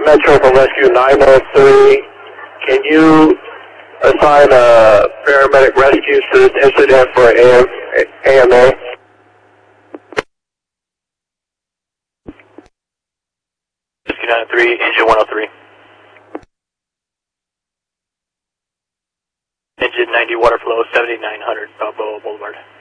Metro from Rescue 903. Can you assign paramedic rescues to this incident for AMA? Rescue 903, engine 103. Engine 90, water flow 7900, Balboa Boulevard.